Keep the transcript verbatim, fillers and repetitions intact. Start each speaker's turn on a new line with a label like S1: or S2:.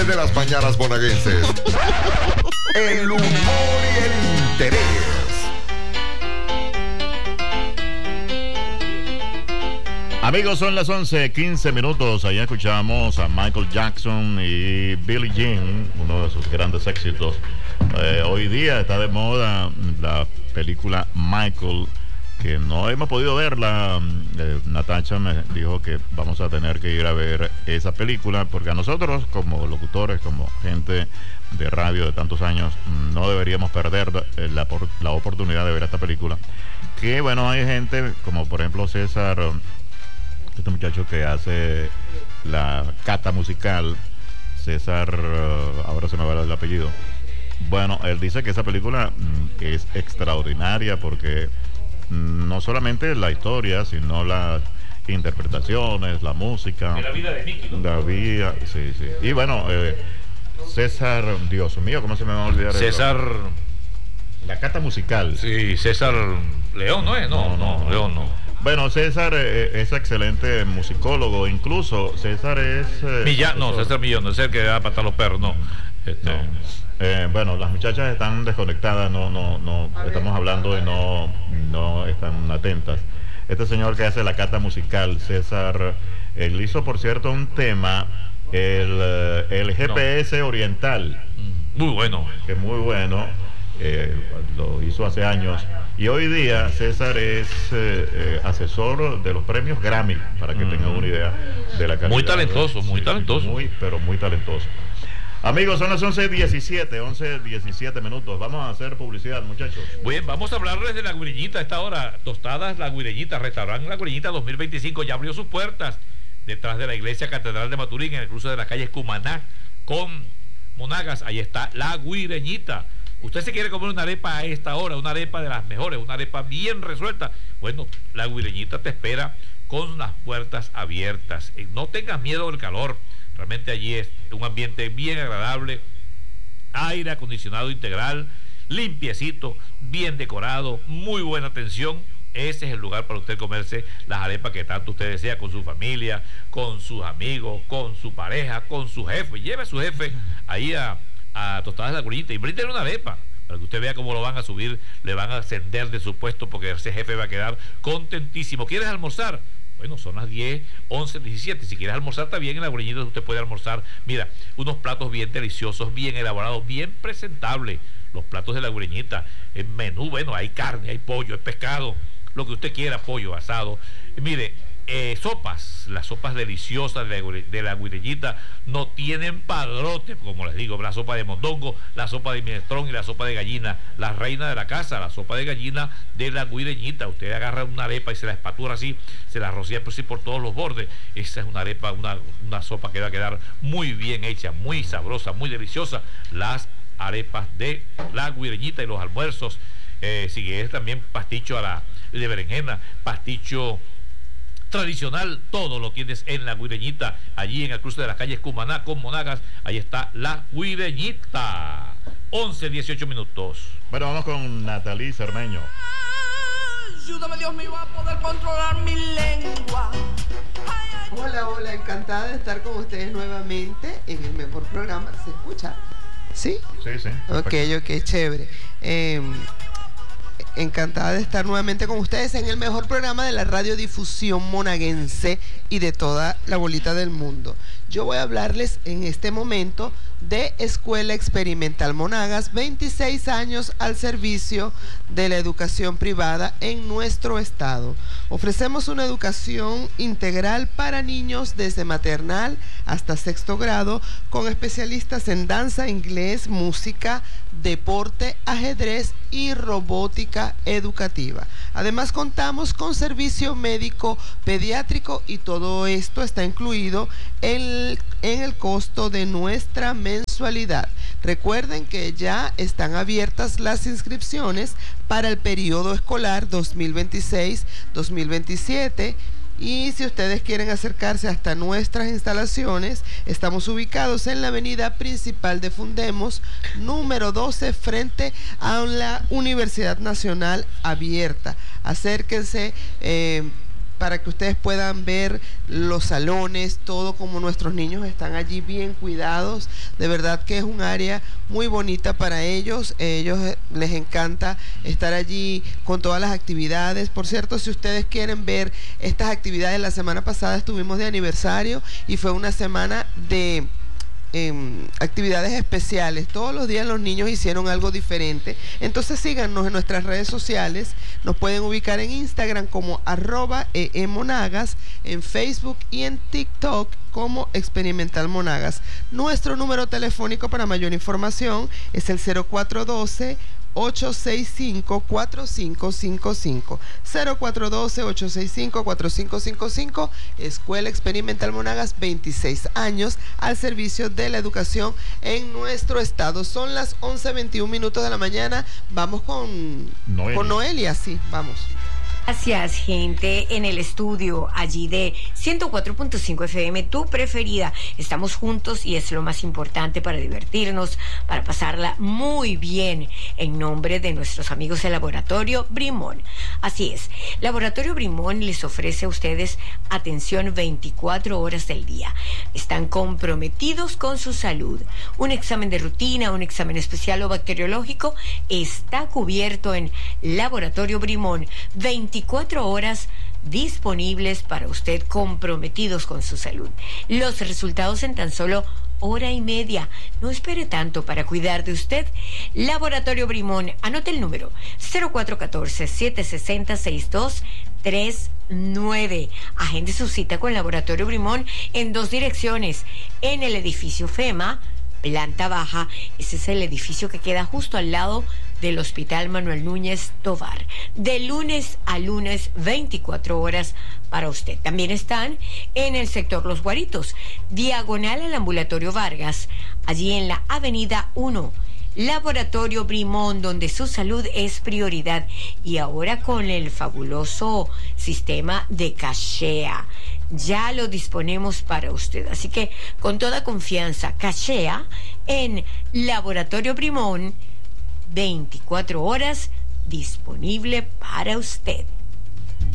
S1: De las mañanas bonaguenses. El humor y el interés.
S2: Amigos, son las once quince minutos. Allá escuchamos a Michael Jackson y Billie Jean, uno de sus grandes éxitos. Eh, hoy día está de moda la película Michael, que no hemos podido verla. eh, Natacha me dijo que vamos a tener que ir a ver esa película, porque a nosotros como locutores, como gente de radio de tantos años, no deberíamos perder la, la oportunidad de ver esta película. Que bueno, hay gente como por ejemplo César, este muchacho que hace la cata musical, César, ahora se me va el apellido. Bueno, él dice que esa película mm, es extraordinaria porque no solamente la historia, sino las interpretaciones, la música.
S3: De la vida de Mickey, ¿no?
S2: La vida, sí, sí. Y bueno, eh, César, Dios mío, ¿cómo se me va a olvidar?
S3: César.
S2: Eso? La cata musical.
S3: Sí, César León, ¿no es? No, no, no, no León no.
S2: Bueno, César eh, es excelente musicólogo, incluso César es... Eh,
S3: Millán, no, César Millón, no es el que da patar los perros, no. Este...
S2: no. Eh, bueno, las muchachas están desconectadas, no, no, no, estamos hablando y no, no están atentas. Este señor que hace la cata musical, César, él hizo, por cierto, un tema, el, el G P S no. Oriental.
S3: Muy bueno.
S2: Que es muy bueno, eh, lo hizo hace años. Y hoy día César es eh, eh, asesor de los premios Grammy, para que mm. tengan una idea de la calidad.
S3: Muy talentoso, muy
S2: sí,
S3: talentoso.
S2: Muy, pero muy talentoso. Amigos, son las once diecisiete, once diecisiete minutos. Vamos a hacer publicidad, muchachos.
S3: Bien, vamos a hablarles de La Guireñita a esta hora. Tostadas La Guireñita, restaurante La Guireñita dos mil veinticinco ya abrió sus puertas detrás de la iglesia Catedral de Maturín, en el cruce de la calle Cumaná con Monagas. Ahí está La Guireñita. Usted se quiere comer una arepa a esta hora, una arepa de las mejores, una arepa bien resuelta. Bueno, La Guireñita te espera con las puertas abiertas. No tengas miedo del calor. Realmente allí es un ambiente bien agradable, aire acondicionado integral, limpiecito, bien decorado, muy buena atención. Ese es el lugar para usted comerse las arepas que tanto usted desea, con su familia, con sus amigos, con su pareja, con su jefe. Lleve a su jefe ahí a, a Tostadas La Guireñita y bríndele una arepa, para que usted vea cómo lo van a subir, le van a ascender de su puesto, porque ese jefe va a quedar contentísimo. ¿Quieres almorzar? Bueno, son las diez, once, diecisiete. Si quieres almorzar, está bien, en La Guireñita usted puede almorzar. Mira, unos platos bien deliciosos, bien elaborados, bien presentables. Los platos de La Guireñita, el menú, bueno, hay carne, hay pollo, hay pescado, lo que usted quiera, pollo, asado. Y mire, eh, sopas, las sopas deliciosas de la, de la Guireñita no tienen padrote, como les digo, la sopa de mondongo, la sopa de minestrón y la sopa de gallina, la reina de la casa, la sopa de gallina de La Guireñita. Usted agarra una arepa y se la espatura así, se la rocía por, sí, por todos los bordes. Esa es una arepa, una, una sopa que va a quedar muy bien hecha, muy sabrosa, muy deliciosa. Las arepas de La Guireñita y los almuerzos, eh, si quieres también pasticho a la de berenjena, pasticho tradicional, todo lo tienes en La Guireñita, allí en el cruce de las calles Cumaná con Monagas. Ahí está La Guireñita. once, dieciocho minutos.
S2: Bueno, vamos con Natalie Cermeño.
S4: Ayúdame, Dios mío, a poder controlar mi lengua.
S5: Hola, hola, encantada de estar con ustedes nuevamente en el mejor programa. ¿Se escucha? ¿Sí?
S2: Sí, sí.
S5: Ok, ok, chévere. Eh, Encantada de estar nuevamente con ustedes en el mejor programa de la radiodifusión monaguense y de toda la bolita del mundo. Yo voy a hablarles en este momento de Escuela Experimental Monagas, veintiséis años al servicio de la educación privada en nuestro estado. Ofrecemos una educación integral para niños desde maternal hasta sexto grado, con especialistas en danza, inglés, música, deporte, ajedrez y robótica educativa. Además, contamos con servicio médico pediátrico y todo esto está incluido en, en el costo de nuestra mensualidad. Recuerden que ya están abiertas las inscripciones para el periodo escolar dos mil veintiséis dos mil veintisiete. Y si ustedes quieren acercarse hasta nuestras instalaciones, estamos ubicados en la avenida principal de Fundemos, número doce, frente a la Universidad Nacional Abierta. Acérquense, eh, para que ustedes puedan ver los salones, todo como nuestros niños están allí bien cuidados. De verdad que es un área muy bonita para ellos. Ellos eh, les encanta estar allí con todas las actividades. Por cierto, si ustedes quieren ver estas actividades, la semana pasada estuvimos de aniversario y fue una semana de Eh, actividades especiales. Todos los días los niños hicieron algo diferente. Entonces síganos en nuestras redes sociales. Nos pueden ubicar en Instagram como arroba eemonagas, en Facebook y en TikTok como Experimental Monagas. Nuestro número telefónico para mayor información es el cero cuatro uno dos, ocho seis cinco, cuatro cinco cinco cinco. cero cuatro uno dos, ocho seis cinco, cuatro cinco cinco cinco. Escuela Experimental Monagas, veintiséis años al servicio de la educación en nuestro estado. Son las once veintiún minutos de la mañana. Vamos con Noelia. Con Noelia, sí, vamos.
S6: Gracias, gente, en el estudio allí de ciento cuatro punto cinco F M, tu preferida. Estamos juntos y es lo más importante para divertirnos, para pasarla muy bien, en nombre de nuestros amigos del Laboratorio Brimón. Así es, Laboratorio Brimón les ofrece a ustedes atención veinticuatro horas del día. Están comprometidos con su salud. Un examen de rutina, un examen especial o bacteriológico está cubierto en Laboratorio Brimón. veinticuatro horas disponibles para usted, comprometidos con su salud. Los resultados en tan solo hora y media. No espere tanto para cuidar de usted. Laboratorio Brimón, anote el número cero cuatro uno cuatro, siete seis cero, seis dos tres nueve. Agende su cita con Laboratorio Brimón en dos direcciones. En el edificio FEMA, planta baja. Ese es el edificio que queda justo al lado del Hospital Manuel Núñez Tovar. De lunes a lunes, veinticuatro horas para usted. También están en el sector Los Guaritos, diagonal al Ambulatorio Vargas, allí en la Avenida uno. Laboratorio Brimón, donde su salud es prioridad. Y ahora con el fabuloso sistema de Cachea. Ya lo disponemos para usted. Así que con toda confianza, Cachea en Laboratorio Brimón, veinticuatro horas disponible para usted.